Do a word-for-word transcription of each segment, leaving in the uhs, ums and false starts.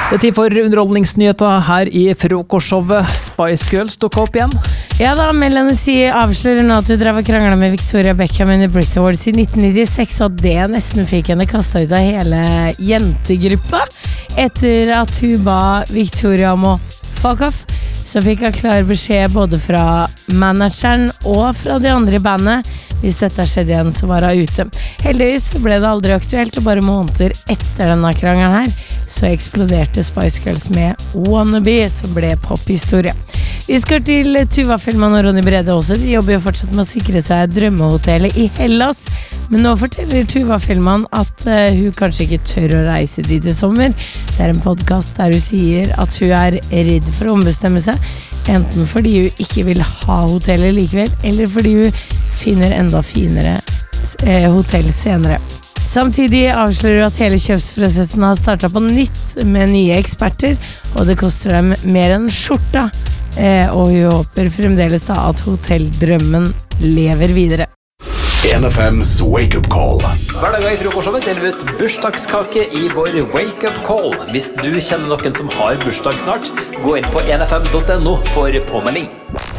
Det er tid for underholdningsnyheter her i frokostshowet. Spice Girls dukker opp igjen. Ja da, Melanie C avslører nå at hun drev og kranglet med Victoria Beckham under Brit Awards i nitten nittiseks, og det nesten fikk henne kastet ut av hele jentegruppa. Etter at hun ba Victoria om å fuck off, så fikk hun klar beskjed både fra manageren og fra de andre i bandet. Hvis dette skjedde igjen, så var hun ute. Heldigvis ble det aldri aktuelt, og bare måneder etter denne krangelen her, så eksploderte Spice Girls med Wannabe, som ble pophistorie. Vi skal til Tuva Fellmann og Ronny Brede også. De jobber jo fortsatt med å sikre seg drømmehotellet i Hellas, men nå forteller Tuva Fellmann at uh, hun kanskje ikke tør å reise dit i sommer. Det er en podcast der hun sier at hun er redd for å ombestemme seg, enten fordi hun ikke vil ha hotellet likevel, eller fordi hun finner enda finere eh, hotell senere. Samtidig avslører hun at hele kjøpsprosessen har startet på nytt med nye eksperter, og det koster dem mer enn skjorta, eh, og hun håper fremdeles da at hotelldrømmen lever videre. N F M's Wake Up Call. Hver dag i frokostshowet deler vi ut bursdagskake i vår Wake Up Call. Hvis du kjenner noen som har bursdag snart, gå inn på n f m punktum no for påmelding.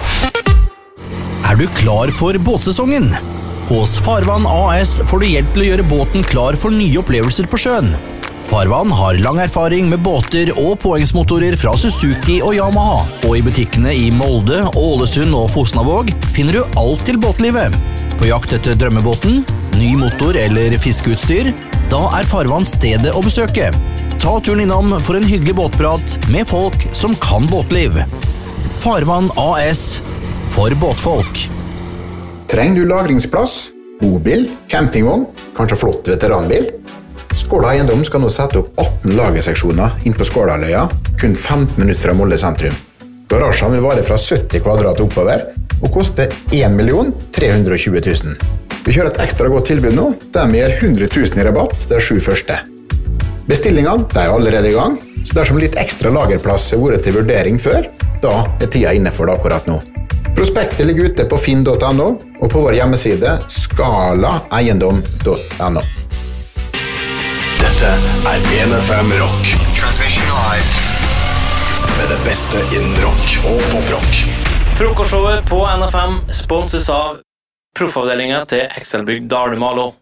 Er du klar for båtsesongen? Hos Farvann A S får du hjelp til å gjøre båten klar for nye opplevelser på sjøen. Farvann har lang erfaring med båter og påhengsmotorer fra Suzuki og Yamaha, og i butikkene i Molde, Ålesund og Fosnavåg finner du alt til båtlivet. På jakt etter drømmebåten, ny motor eller fiskeutstyr, da er Farvann stedet å besøke. Ta turen innom for en hyggelig båtprat med folk som kan båtliv. Farvann A S for båtfolk. Trenger du lagringsplass, bobil, campingvogn, kanskje flott veteranbil? Skåla Eiendom skal nå sette opp atten lagerseksjoner inn på Skålaløya, kun femten minutter fra Molde sentrum. Garasjen vil vare fra sytti kvadrat oppover, og koste en million tre hundre og tjue tusen. Vi kjører et ekstra godt tilbud nå, der vi gir hundre tusen i rabatt til sju første. Bestillingene de er allerede i gang, så dersom litt ekstra lagerplass har vært til vurdering før, da er tida inne for det akkurat nå. Prospektet ligger ute på finn punktum no og på vår hjemmeside skala eiendom punktum no. Dette er N F M Rock. Transmission live. Med det beste innen rock og poprock. Frokostshowet på N F M sponses av proffavdelingen til Excelbygg Dalmalo.